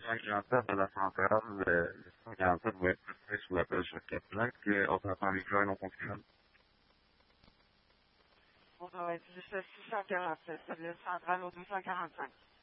247 à la centrale, le 147 va être prêt sur l'appel sur Cap-Lac. On t'entend les joints non fonctionnent. On va être juste le 647, le central au 245.